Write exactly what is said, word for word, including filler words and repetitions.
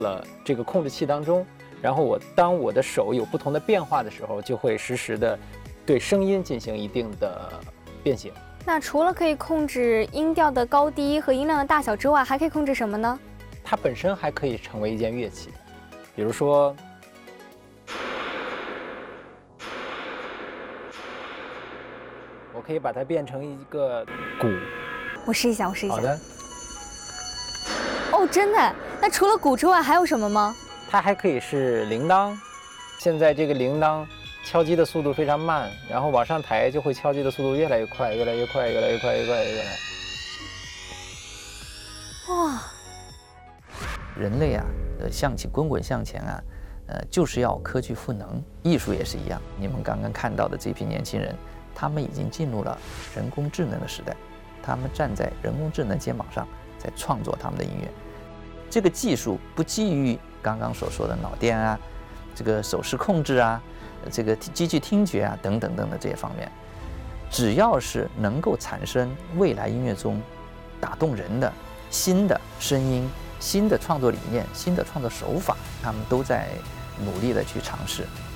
了这个控制器当中，然后我当我的手有不同的变化的时候，就会实时的对声音进行一定的变形。 那除了可以控制音调的高低和音量的大小之外，还可以控制什么呢？ 它本身还可以成为一件乐器，比如说，我可以把它变成一个鼓。 我试一下，我试一下。 好的。 哦，真的？那除了鼓之外，还有什么吗？ 它还可以是铃铛。现在这个铃铛敲击的速度非常慢，然后往上抬就会敲击的速度越来越快，越来越快，越来越快，越来越快。 哇！ 人类啊，呃，向前滚滚向前啊，呃，就是要科技赋能。艺术也是一样，你们刚刚看到的这批年轻人，他们已经进入了人工智能的时代，他们站在人工智能肩膀上，在创作他们的音乐。这个技术不基于刚刚所说的脑电啊，这个手势控制啊，这个机器听觉啊等等等等这些方面，只要是能够产生未来音乐中打动人的新的声音、新的创作理念、新的创作手法，他们都在努力的去尝试。